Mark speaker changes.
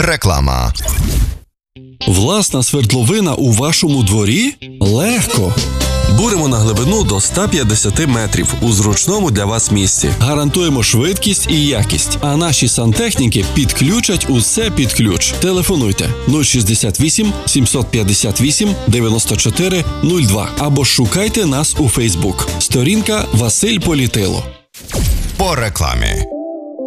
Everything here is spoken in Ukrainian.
Speaker 1: Реклама.
Speaker 2: Власна свердловина у вашому дворі? Легко!
Speaker 3: Буримо на глибину до 150 метрів у зручному для вас місці.
Speaker 2: Гарантуємо швидкість і якість, а наші сантехніки підключать усе під ключ. Телефонуйте 068 758 94 02 або шукайте нас у Фейсбук. Сторінка Василь Політило.
Speaker 1: По рекламі.